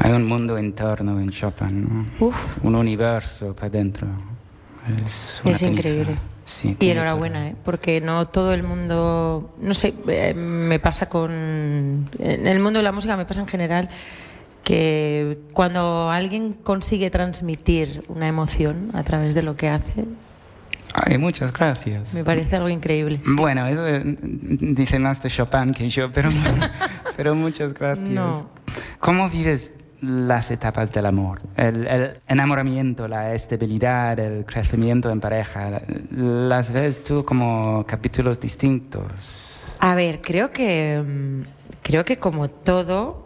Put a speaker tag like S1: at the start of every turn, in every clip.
S1: Hay un mundo interno en Chopin, ¿no?
S2: Uf.
S1: Un universo para adentro.
S2: Es increíble.
S1: Sí,
S2: y enhorabuena, porque no todo el mundo, no sé, me pasa en el mundo de la música me pasa en general que cuando alguien consigue transmitir una emoción a través de lo que hace.
S1: Ay, muchas gracias.
S2: Me parece algo increíble. Sí.
S1: Bueno, eso dice más de Chopin que yo, pero muchas gracias.
S2: No.
S1: ¿Cómo vives las etapas del amor? El enamoramiento, la estabilidad, el crecimiento en pareja. ¿Las ves tú como capítulos distintos?
S2: A ver, creo que como todo,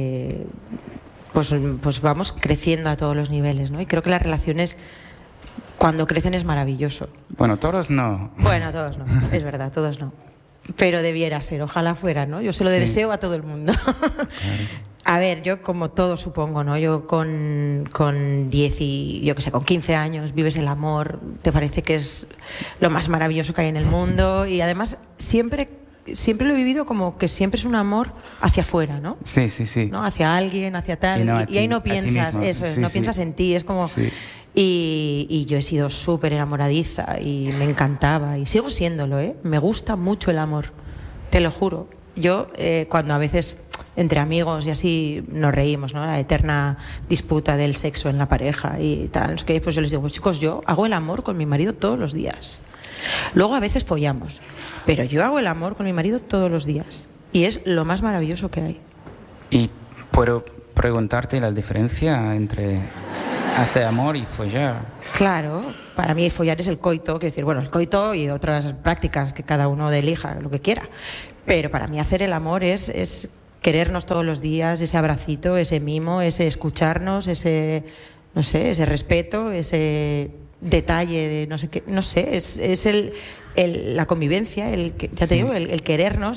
S2: pues vamos creciendo a todos los niveles, ¿no? Y creo que las relaciones, cuando crecen, es maravilloso.
S1: Bueno, todos no.
S2: Bueno, todos no, es verdad, todos no. Pero debiera ser, ojalá fuera, ¿no? Yo se lo deseo a todo el mundo. Claro. A ver, yo como todo supongo, ¿no? Yo con 10 y, yo qué sé, con 15 años vives el amor, te parece que es lo más maravilloso que hay en el mundo y además siempre lo he vivido como que siempre es un amor hacia afuera, ¿no?
S1: Sí, sí, sí.
S2: ¿No? Hacia alguien, hacia tal. Y ahí no piensas, eso es, no piensas en ti, es como... Sí. Y yo he sido súper enamoradiza y me encantaba y sigo siéndolo, ¿eh? Me gusta mucho el amor, te lo juro. Yo, cuando a veces entre amigos y así nos reímos, ¿no? La eterna disputa del sexo en la pareja y tal, pues yo les digo, pues chicos, yo hago el amor con mi marido todos los días. Luego a veces follamos, pero yo hago el amor con mi marido todos los días y es lo más maravilloso que hay.
S1: Y puedo preguntarte la diferencia entre hacer amor y follar.
S2: Claro, para mí follar es el coito, quiero decir, bueno, el coito y otras prácticas que cada uno elija lo que quiera, pero para mí hacer el amor es querernos todos los días, ese abracito, ese mimo, ese escucharnos, ese, no sé, ese respeto, ese detalle de no sé qué, no sé, es la convivencia, ya te digo, el querernos,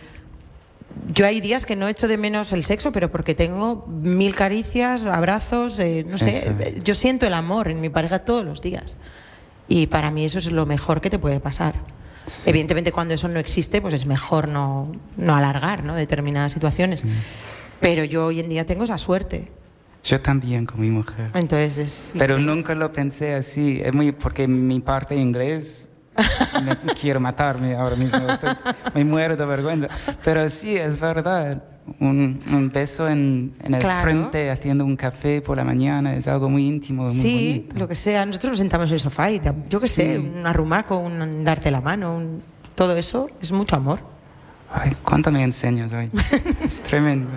S2: Yo hay días que no echo de menos el sexo, pero porque tengo 1000 caricias, abrazos, no sé, eso. Yo siento el amor en mi pareja todos los días y para mí eso es lo mejor que te puede pasar. Sí. Evidentemente cuando eso no existe, pues es mejor no alargar, ¿no? Determinadas situaciones, sí. Pero yo hoy en día tengo esa suerte.
S1: Yo también con mi mujer.
S2: Entonces
S1: pero nunca lo pensé así, porque mi parte inglés... quiero matarme ahora mismo, me muero de vergüenza, pero sí, es verdad, un beso en el frente haciendo un café por la mañana es algo muy íntimo, muy bonito.
S2: Lo que sea, nosotros nos sentamos en el sofá y yo qué sé, un arrumaco, un darte la mano, todo eso es mucho amor.
S1: Ay, ¿cuánto me enseñas hoy? Es tremendo.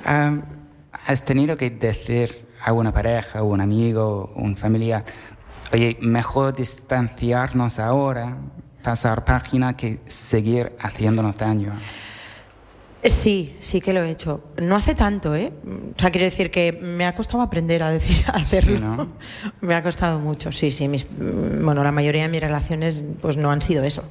S1: ¿Has tenido que decir a una pareja, un amigo, un familiar, oye, mejor distanciarnos ahora, pasar página, que seguir haciéndonos daño?
S2: Sí que lo he hecho. No hace tanto, ¿eh? O sea, quiero decir que me ha costado aprender a hacerlo.
S1: Sí, ¿no?
S2: Me ha costado mucho, sí. Bueno, la mayoría de mis relaciones pues no han sido eso.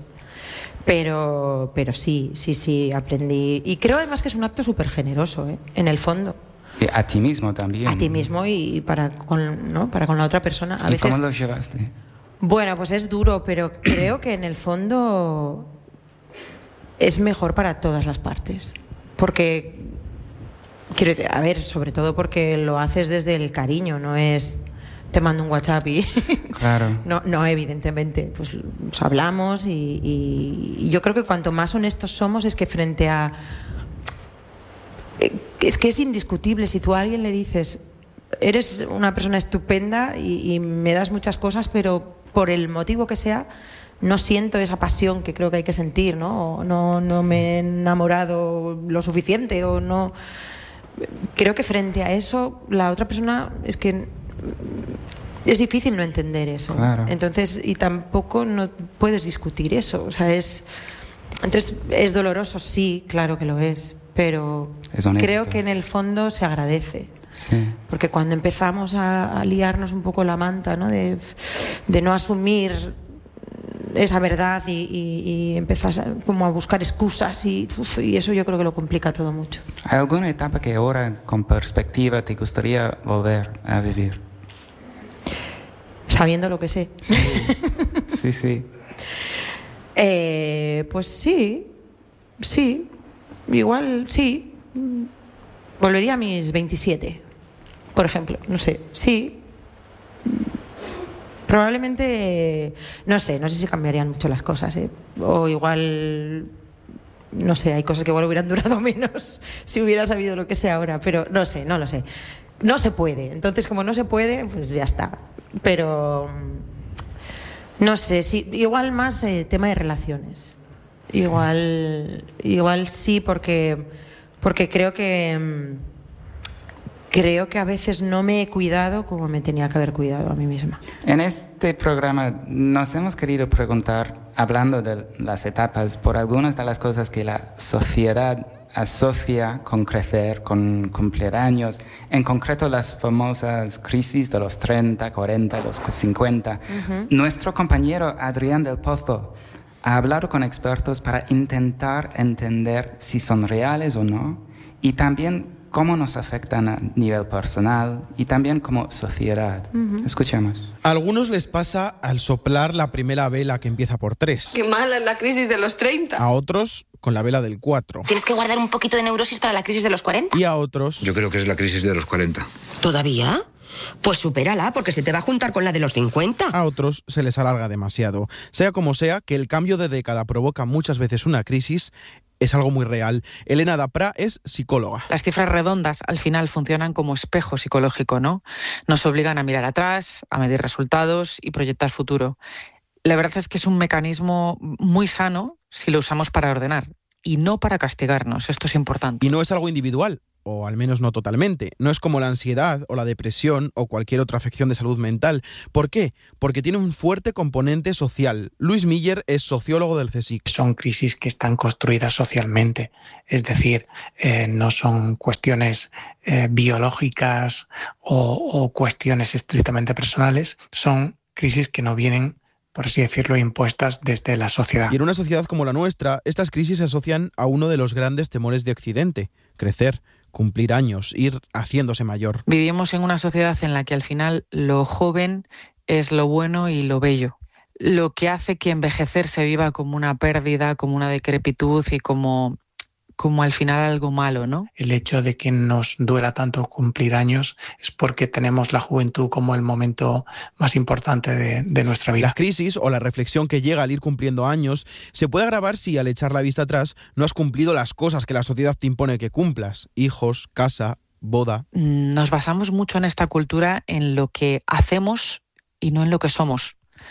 S2: Pero sí, aprendí. Y creo además que es un acto súper generoso, ¿eh? En el fondo.
S1: Y a ti mismo también.
S2: A ti mismo y para con la otra persona. A veces...
S1: ¿Cómo lo llevaste?
S2: Bueno, pues es duro, pero creo que en el fondo es mejor para todas las partes. Porque, quiero decir, a ver, sobre todo porque lo haces desde el cariño, no es te mando un WhatsApp y...
S1: Claro.
S2: No, evidentemente, pues hablamos y yo creo que cuanto más honestos somos es que frente a... Es que es indiscutible, si tú a alguien le dices eres una persona estupenda y me das muchas cosas, pero por el motivo que sea no siento esa pasión que creo que hay que sentir, ¿no? O no me he enamorado lo suficiente o no... Creo que frente a eso la otra persona es que es difícil no entender eso.
S1: Claro.
S2: Entonces, y tampoco no puedes discutir eso, o sea, entonces es doloroso, sí, claro que lo es, pero creo que en el fondo se agradece.
S1: Sí.
S2: Porque cuando empezamos a liarnos un poco la manta, ¿no? de no asumir esa verdad y empezás como a buscar excusas y eso yo creo que lo complica todo mucho.
S1: ¿Hay alguna etapa que ahora con perspectiva te gustaría volver a vivir?
S2: Sabiendo lo que sé.
S1: Sí.
S2: Pues sí, igual sí. Volvería a mis 27. por ejemplo, no sé, sí. Probablemente, no sé si cambiarían mucho las cosas, ¿eh? O igual, no sé, hay cosas que igual hubieran durado menos si hubiera sabido lo que sé ahora, pero no lo sé. No se puede, entonces como no se puede, pues ya está. Pero, no sé, sí, igual más tema de relaciones. Igual sí, porque creo que a veces no me he cuidado como me tenía que haber cuidado a mí misma.
S1: En este programa nos hemos querido preguntar, hablando de las etapas, por algunas de las cosas que la sociedad asocia con crecer, con cumplir años, en concreto las famosas crisis de los 30, 40, los 50. Uh-huh. Nuestro compañero Adrián del Pozo ha hablado con expertos para intentar entender si son reales o no, y también cómo nos afectan a nivel personal y también como sociedad. Uh-huh. Escuchemos.
S3: A algunos les pasa al soplar la primera vela que empieza por 3.
S4: ¡Qué mala es la crisis de los 30!
S3: A otros con la vela del 4.
S5: Tienes que guardar un poquito de neurosis para la crisis de los 40.
S3: Y a otros...
S6: Yo creo que es la crisis de los 40.
S5: ¿Todavía? Pues supérala, porque se te va a juntar con la de los 50.
S3: A otros se les alarga demasiado. Sea como sea, que el cambio de década provoca muchas veces una crisis es algo muy real. Elena Dapra es psicóloga.
S7: Las cifras redondas al final funcionan como espejo psicológico, ¿no? Nos obligan a mirar atrás, a medir resultados y proyectar futuro. La verdad es que es un mecanismo muy sano si lo usamos para ordenar y no para castigarnos. Esto es importante.
S3: Y no es algo individual, o al menos no totalmente. No es como la ansiedad o la depresión o cualquier otra afección de salud mental. ¿Por qué? Porque tiene un fuerte componente social. Luis Miller es sociólogo del CSIC.
S8: Son crisis que están construidas socialmente, es decir, no son cuestiones biológicas o cuestiones estrictamente personales, son crisis que no vienen, por así decirlo, impuestas desde la sociedad.
S3: Y en una sociedad como la nuestra, estas crisis se asocian a uno de los grandes temores de Occidente: crecer, cumplir años, ir haciéndose mayor.
S7: Vivimos en una sociedad en la que al final lo joven es lo bueno y lo bello, lo que hace que envejecer se viva como una pérdida, como una decrepitud y como al final algo malo, ¿no?
S8: El hecho de que nos duela tanto cumplir años es porque tenemos la juventud como el momento más importante de nuestra vida.
S3: La crisis o la reflexión que llega al ir cumpliendo años se puede agravar si al echar la vista atrás no has cumplido las cosas que la sociedad te impone que cumplas: hijos, casa, boda.
S7: Nos basamos mucho en esta cultura en lo que hacemos y no en lo que somos.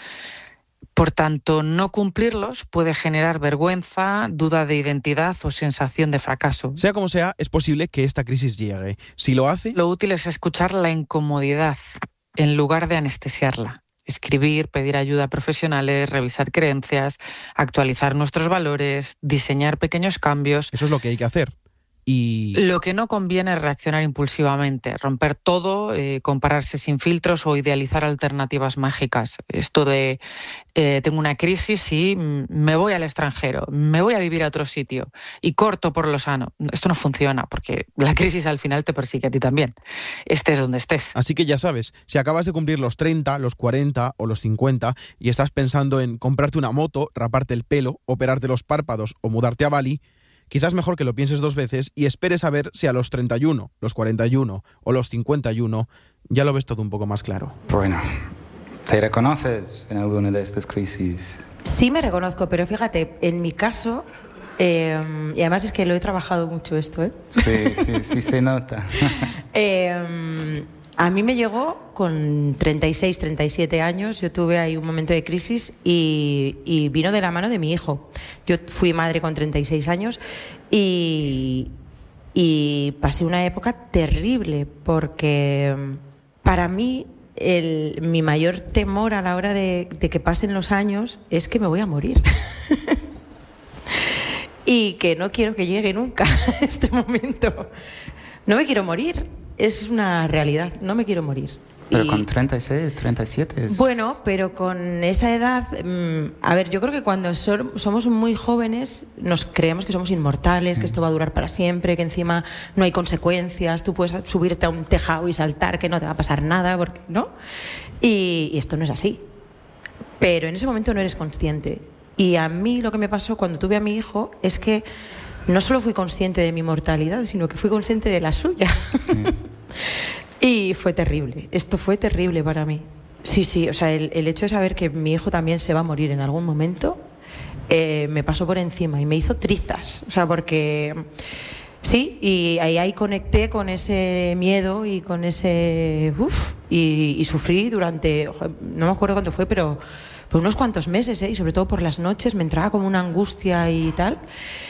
S7: Por tanto, no cumplirlos puede generar vergüenza, duda de identidad o sensación de fracaso.
S3: Sea como sea, es posible que esta crisis llegue. Si lo hace...
S7: Lo útil es escuchar la incomodidad en lugar de anestesiarla. Escribir, pedir ayuda a profesionales, revisar creencias, actualizar nuestros valores, diseñar pequeños cambios.
S3: Eso es lo que hay que hacer. Y
S7: lo que no conviene es reaccionar impulsivamente, romper todo, compararse sin filtros o idealizar alternativas mágicas. Esto de tengo una crisis y me voy al extranjero, me voy a vivir a otro sitio y corto por lo sano. Esto no funciona, porque la crisis al final te persigue a ti también, estés donde estés.
S3: Así que ya sabes, si acabas de cumplir los 30, los 40 o los 50 y estás pensando en comprarte una moto, raparte el pelo, operarte los párpados o mudarte a Bali, quizás mejor que lo pienses 2 veces y esperes a ver si a los 31, los 41 o los 51 ya lo ves todo un poco más claro.
S1: Bueno, ¿te reconoces en alguna de estas crisis?
S2: Sí me reconozco, pero fíjate, en mi caso, y además es que lo he trabajado mucho esto, ¿eh?
S1: Sí se nota.
S2: A mí me llegó con 36, 37 años, yo tuve ahí un momento de crisis y vino de la mano de mi hijo. Yo fui madre con 36 años y pasé una época terrible porque para mí mi mayor temor a la hora de que pasen los años es que me voy a morir. Y que no quiero que llegue nunca este momento. No me quiero morir. Es una realidad, no me quiero morir.
S1: Pero con 36, 37 es...
S2: Bueno, pero con esa edad... a ver, yo creo que cuando somos muy jóvenes nos creemos que somos inmortales, que esto va a durar para siempre, que encima no hay consecuencias, tú puedes subirte a un tejado y saltar, que no te va a pasar nada, porque, ¿no? Y esto no es así. Pero en ese momento no eres consciente. Y a mí lo que me pasó cuando tuve a mi hijo es que no solo fui consciente de mi mortalidad, sino que fui consciente de la suya. Sí. Y fue terrible, esto fue terrible para mí. Sí, o sea, el hecho de saber que mi hijo también se va a morir en algún momento, me pasó por encima y me hizo trizas, o sea, porque sí, y ahí conecté con ese miedo y con ese y sufrí durante, no me acuerdo cuánto fue, pero por unos cuantos meses, y sobre todo por las noches me entraba como una angustia y tal.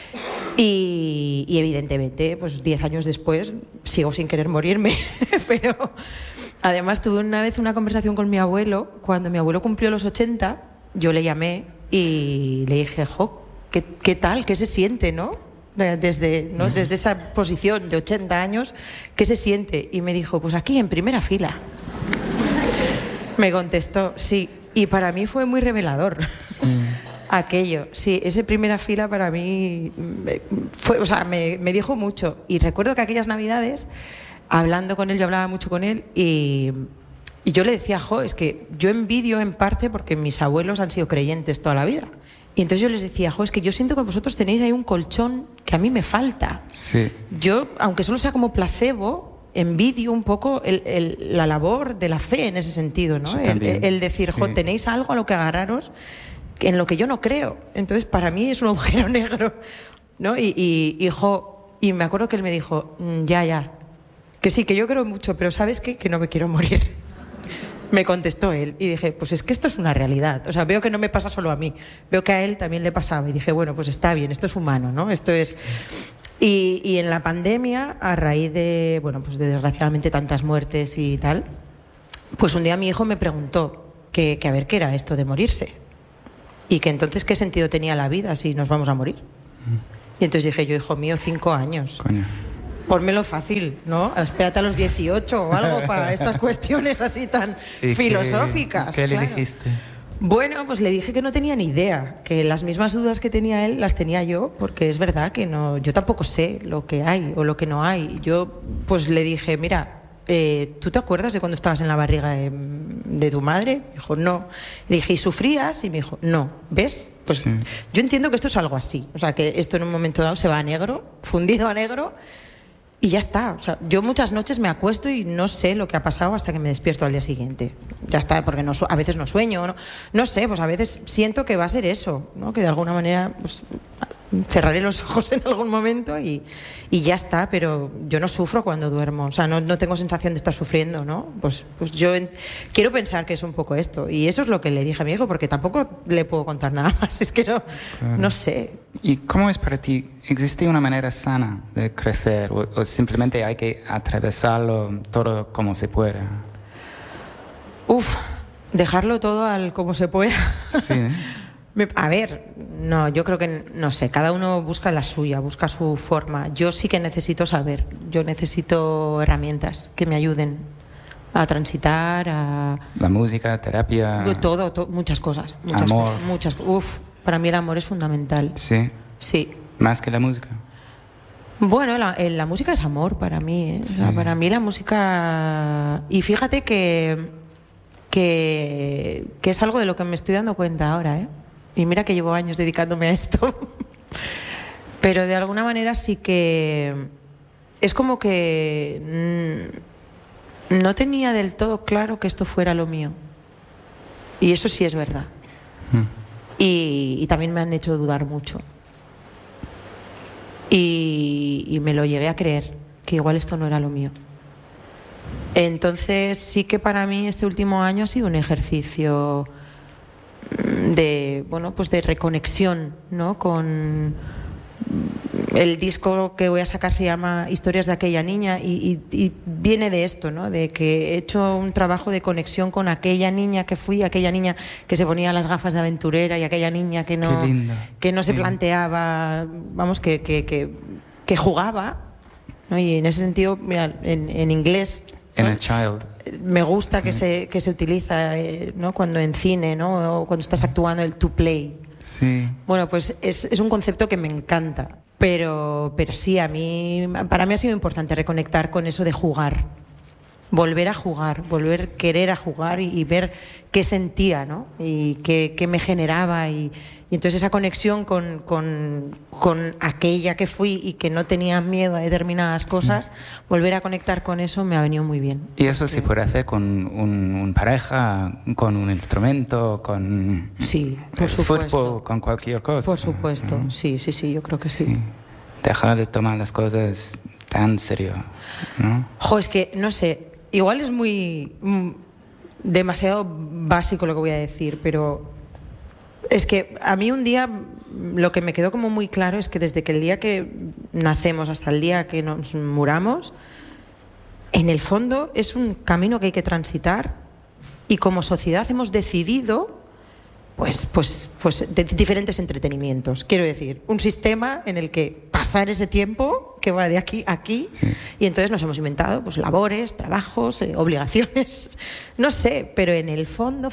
S2: Y evidentemente, pues 10 años después sigo sin querer morirme, pero además tuve una vez una conversación con mi abuelo. Cuando mi abuelo cumplió los 80, yo le llamé y le dije, ¿qué tal? ¿Qué se siente, no? Desde esa posición de 80 años, ¿qué se siente? Y me dijo, pues aquí en primera fila. Me contestó, sí, y para mí fue muy revelador. Sí. Aquello, sí, ese primera fila para mí me dijo mucho. Y recuerdo que aquellas navidades, hablando con él, yo hablaba mucho con él y yo le decía, es que yo envidio en parte porque mis abuelos han sido creyentes toda la vida. Y entonces yo les decía, es que yo siento que vosotros tenéis ahí un colchón que a mí me falta.
S1: Sí.
S2: Yo, aunque solo sea como placebo, envidio un poco la labor de la fe en ese sentido, ¿no? El decir, sí, tenéis algo a lo que agarraros en lo que yo no creo. Entonces, para mí es un agujero negro, ¿no? Y me acuerdo que él me dijo, ya, que sí, que yo creo mucho, pero ¿sabes qué? Que no me quiero morir. Me contestó él y dije, pues es que esto es una realidad. O sea, veo que no me pasa solo a mí, veo que a él también le pasaba. Y dije, bueno, pues está bien, esto es humano, ¿no? Esto es... Y en la pandemia, a raíz de, pues de desgraciadamente tantas muertes y tal, pues un día mi hijo me preguntó que a ver qué era esto de morirse. Y que entonces, ¿qué sentido tenía la vida si nos vamos a morir? Y entonces dije yo, hijo mío, 5 años.
S1: Coño.
S2: Pónmelo fácil, ¿no? Espérate a los 18 o algo para estas cuestiones así tan filosóficas.
S1: ¿Qué le dijiste?
S2: Bueno, pues le dije que no tenía ni idea, que las mismas dudas que tenía él las tenía yo, porque es verdad que yo tampoco sé lo que hay o lo que no hay. Yo pues le dije, mira, ¿tú te acuerdas de cuando estabas en la barriga de tu madre? Dijo, no. Le dije, ¿y sufrías? Y me dijo, no. ¿Ves? Pues sí. Yo entiendo que esto es algo así. O sea, que esto en un momento dado se va a negro, fundido a negro, y ya está. O sea, yo muchas noches me acuesto y no sé lo que ha pasado hasta que me despierto al día siguiente. Ya está, porque a veces no sueño, no sé, pues a veces siento que va a ser eso, ¿no? Que de alguna manera pues, cerraré los ojos en algún momento y ya está, pero yo no sufro cuando duermo, o sea, no tengo sensación de estar sufriendo, ¿no? Pues yo quiero pensar que es un poco esto, y eso es lo que le dije a mi hijo, porque tampoco le puedo contar nada más, es que no sé.
S1: ¿Y cómo es para ti? ¿Existe una manera sana de crecer o simplemente hay que atravesarlo todo como se pueda?
S2: Dejarlo todo al como se pueda.
S1: Sí, ¿eh?
S2: A ver, no, yo creo que, no sé, cada uno busca la suya, busca su forma. Yo sí que necesito saber, yo necesito herramientas que me ayuden a transitar, a...
S1: La música, terapia...
S2: Todo, muchas cosas.
S1: Amor.
S2: Para mí el amor es fundamental.
S1: Sí.
S2: Sí.
S1: ¿Más que la música?
S2: Bueno, la música es amor para mí, ¿eh? Sí. O sea, para mí la música... Y fíjate que es algo de lo que me estoy dando cuenta ahora, ¿eh? Y mira que llevo años dedicándome a esto. Pero de alguna manera sí que... Es como que no tenía del todo claro que esto fuera lo mío. Y eso sí es verdad. Y también me han hecho dudar mucho. Y me lo llegué a creer, que igual esto no era lo mío. Entonces sí que para mí este último año ha sido un ejercicio de reconexión, ¿no? Con el disco que voy a sacar se llama Historias de aquella niña y viene de esto, ¿no? De que he hecho un trabajo de conexión con aquella niña que fui, aquella niña que se ponía las gafas de aventurera y aquella niña que no se planteaba, que jugaba, ¿no? Y en ese sentido, mira, en inglés, ¿no?
S1: Child.
S2: Me gusta que se utiliza, ¿no? Cuando en cine, ¿no? O cuando estás actuando, el to play.
S1: Sí.
S2: Bueno, pues es un concepto que me encanta, pero sí, para mí ha sido importante reconectar con eso de jugar. volver a jugar, volver a querer a jugar y ver qué sentía, ¿no? Y qué me generaba y entonces esa conexión con aquella que fui y que no tenía miedo a determinadas cosas, volver a conectar con eso me ha venido muy bien.
S1: Y eso se puede hacer con un pareja, con un instrumento, con
S2: sí, por supuesto.
S1: Fútbol, con cualquier cosa.
S2: Por supuesto, sí, yo creo que sí.
S1: Dejar de tomar las cosas tan serio, ¿no?
S2: Es que, no sé, igual es muy demasiado básico lo que voy a decir, pero es que a mí un día lo que me quedó como muy claro es que desde que el día que nacemos hasta el día que nos muramos, en el fondo es un camino que hay que transitar y como sociedad hemos decidido pues de diferentes entretenimientos. Quiero decir, un sistema en el que pasar ese tiempo que va de aquí a aquí, y entonces nos hemos inventado pues labores, trabajos, obligaciones, no sé, pero en el fondo,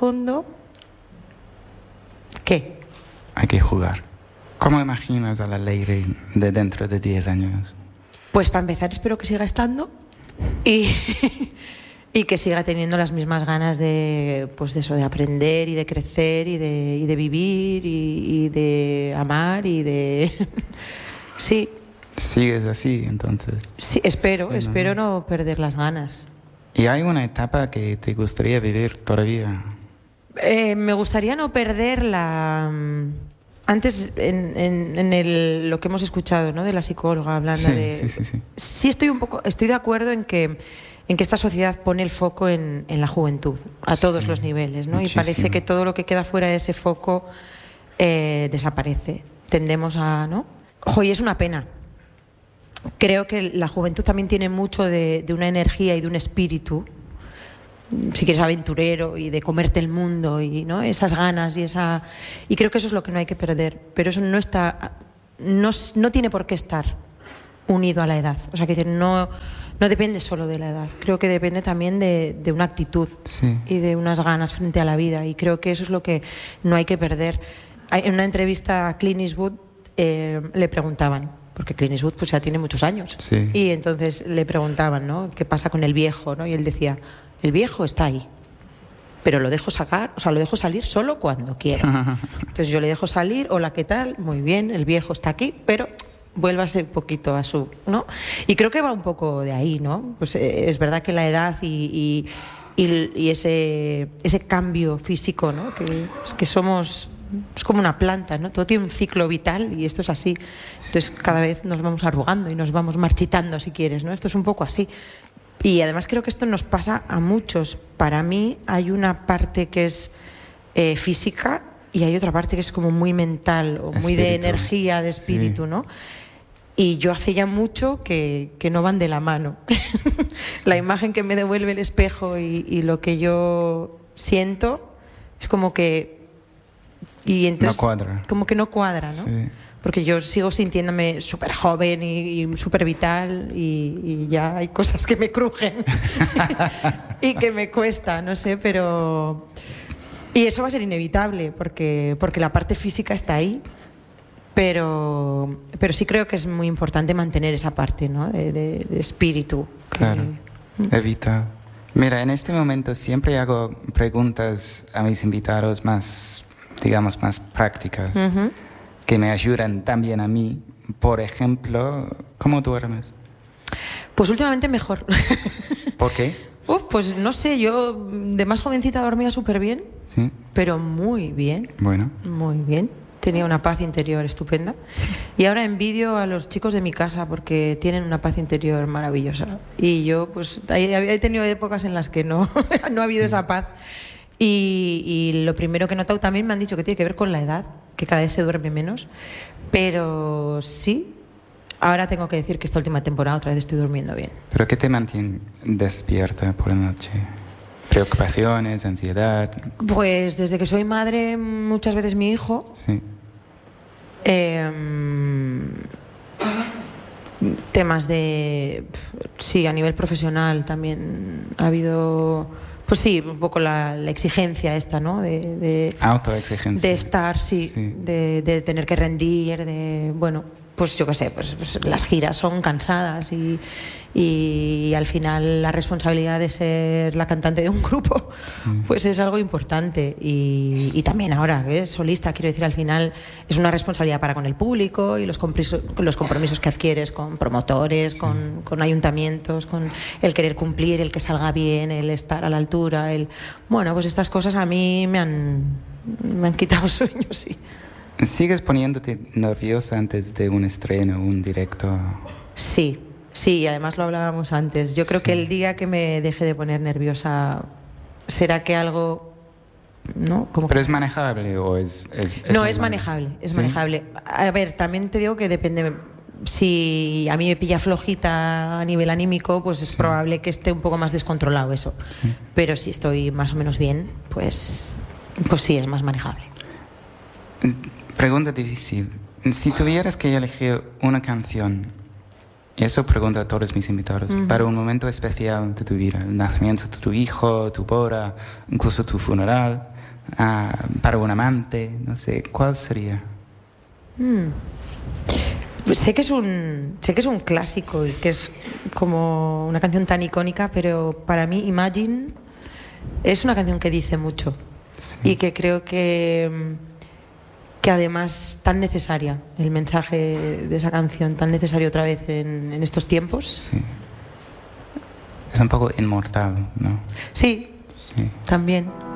S2: ¿qué?
S1: Hay que jugar. ¿Cómo imaginas a la Leire de dentro de 10 años?
S2: Pues para empezar espero que siga estando y que siga teniendo las mismas ganas de aprender y de crecer y de vivir y de amar y de sí.
S1: ¿Sigues así entonces?
S2: Sí, espero no perder las ganas.
S1: ¿Y hay una etapa que te gustaría vivir todavía?
S2: Me gustaría no perder la... Antes, en lo que hemos escuchado, ¿no?, de la psicóloga hablando
S1: Sí.
S2: Sí estoy de acuerdo en que esta sociedad pone el foco en la juventud, a todos los niveles, ¿no?
S1: Muchísimo.
S2: Y parece que todo lo que queda fuera de ese foco desaparece. Tendemos a... ¿no? Y es una pena. Creo que la juventud también tiene mucho de una energía y de un espíritu, si quieres, aventurero y de comerte el mundo y, ¿no?, esas ganas y creo que eso es lo que no hay que perder, pero eso no tiene por qué estar unido a la edad. O sea, que no depende solo de la edad, creo que depende también de una actitud y de unas ganas frente a la vida, y creo que eso es lo que no hay que perder. En una entrevista a Clint Eastwood le preguntaban, porque Clint Eastwood pues ya tiene muchos años, y entonces le preguntaban, ¿no?, qué pasa con el viejo, ¿no? Y él decía: el viejo está ahí, pero lo dejo salir solo cuando quiero. Entonces yo le dejo salir, hola, ¿qué tal? Muy bien, el viejo está aquí, pero vuélvase un poquito a su, ¿no? Y creo que va un poco de ahí, ¿no? Pues es verdad que la edad y ese cambio físico, ¿no?, que somos... Es como una planta, ¿no? Todo tiene un ciclo vital y esto es así. Entonces cada vez nos vamos arrugando y nos vamos marchitando, si quieres, ¿no? Esto es un poco así. Y además creo que esto nos pasa a muchos. Para mí hay una parte que es física y hay otra parte que es como muy mental o muy de energía, de espíritu, ¿no? Y yo hace ya mucho que no van de la mano. La imagen que me devuelve el espejo y lo que yo siento es como que... Y entonces,
S1: no cuadra.
S2: Como que no cuadra, ¿no?
S1: Sí.
S2: Porque yo sigo sintiéndome súper joven y súper vital y ya hay cosas que me crujen y que me cuesta, no sé, pero... Y eso va a ser inevitable porque la parte física está ahí, pero sí creo que es muy importante mantener esa parte, ¿no?, de espíritu.
S1: Claro, evita. Mira, en este momento siempre hago preguntas a mis invitados más, digamos, más prácticas, que me ayudan también a mí. Por ejemplo, ¿cómo duermes?
S2: Pues últimamente mejor.
S1: ¿Por qué?
S2: Pues no sé, yo de más jovencita dormía súper bien,
S1: ¿Sí?
S2: pero muy bien.
S1: Bueno.
S2: Muy bien. Tenía una paz interior estupenda. Y ahora envidio a los chicos de mi casa porque tienen una paz interior maravillosa. Y yo, pues, he tenido épocas en las que no ha habido esa paz. Y lo primero que he notado también me han dicho que tiene que ver con la edad, que cada vez se duerme menos. Pero sí, ahora tengo que decir que esta última temporada otra vez estoy durmiendo bien.
S1: ¿Pero qué te mantiene despierta por la noche? ¿Preocupaciones, ansiedad?
S2: Pues desde que soy madre, muchas veces mi hijo.
S1: Sí.
S2: Temas de... Sí, a nivel profesional también ha habido... Pues sí, un poco la exigencia esta, ¿no? De
S1: Autoexigencia.
S2: De estar, sí. De tener que rendir, bueno, pues yo qué sé, pues las giras son cansadas y al final la responsabilidad de ser la cantante de un grupo pues es algo importante y también ahora, solista, quiero decir, al final es una responsabilidad para con el público y los compromisos que adquieres con promotores, con ayuntamientos, con el querer cumplir, el que salga bien, el estar a la altura, bueno, pues estas cosas a mí me han quitado sueño, sí.
S1: ¿Sigues poniéndote nerviosa antes de un estreno, un directo?
S2: Sí, además lo hablábamos antes. Yo creo que el día que me deje de poner nerviosa, ¿será que algo...? ¿No?
S1: ¿Pero es manejable o es
S2: no, es manejable, es manejable. A ver, también te digo que depende... Si a mí me pilla flojita a nivel anímico, pues es probable que esté un poco más descontrolado eso. Pero si estoy más o menos bien, pues sí, es más manejable.
S1: Pregunta difícil. Si tuvieras que elegir una canción, eso pregunto a todos mis invitados, para un momento especial de tu vida, el nacimiento de tu hijo, tu boda, incluso tu funeral, para un amante, no sé, ¿cuál sería?
S2: Sé que es un clásico y que es como una canción tan icónica, pero para mí Imagine es una canción que dice mucho y que creo que además tan necesaria, el mensaje de esa canción, tan necesario otra vez en estos tiempos.
S1: Sí. Es un poco inmortal, ¿no?
S2: Sí. También.